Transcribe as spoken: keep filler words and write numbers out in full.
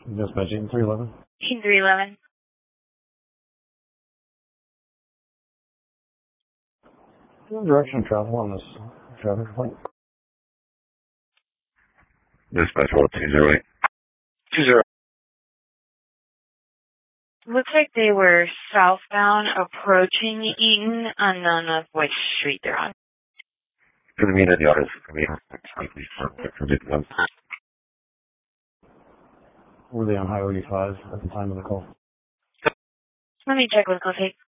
Dispatch eight three eleven. eight three eleven. Direction of travel on this traffic complaint. Dispatch one two zero eight. Two zero. Looks like they were southbound approaching Eaton, unknown of which street they're on. Going to meet at the office for me. Were they on Highway five at the time of the call? Let me check with Cliffy.